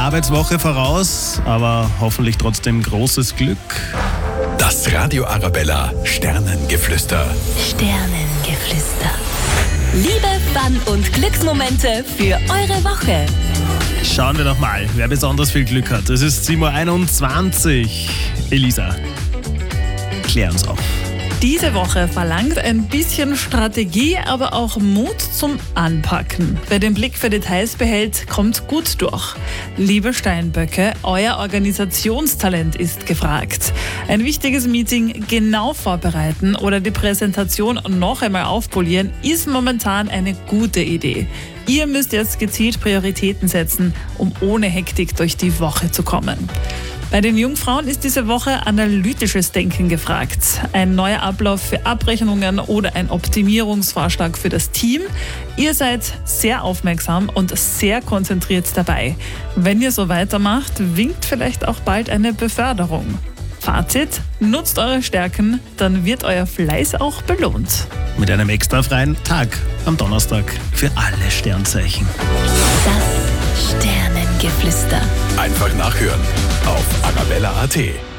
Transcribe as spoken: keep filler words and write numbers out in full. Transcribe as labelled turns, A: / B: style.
A: Arbeitswoche voraus, aber hoffentlich trotzdem großes Glück.
B: Das Radio Arabella Sternengeflüster.
C: Sternengeflüster. Liebe, Fun und Glücksmomente für eure Woche.
A: Schauen wir doch mal, wer besonders viel Glück hat. Es ist sieben Uhr einundzwanzig. Elisa, klär uns auf.
D: Diese Woche verlangt ein bisschen Strategie, aber auch Mut zum Anpacken. Wer den Blick für Details behält, kommt gut durch. Liebe Steinböcke, euer Organisationstalent ist gefragt. Ein wichtiges Meeting genau vorbereiten oder die Präsentation noch einmal aufpolieren, ist momentan eine gute Idee. Ihr müsst jetzt gezielt Prioritäten setzen, um ohne Hektik durch die Woche zu kommen. Bei den Jungfrauen ist diese Woche analytisches Denken gefragt. Ein neuer Ablauf für Abrechnungen oder ein Optimierungsvorschlag für das Team. Ihr seid sehr aufmerksam und sehr konzentriert dabei. Wenn ihr so weitermacht, winkt vielleicht auch bald eine Beförderung. Fazit: Nutzt eure Stärken, dann wird euer Fleiß auch belohnt.
A: Mit einem extra freien Tag am Donnerstag für alle Sternzeichen.
C: Das Sternengeflüster.
B: Einfach nachhören auf arabella punkt at.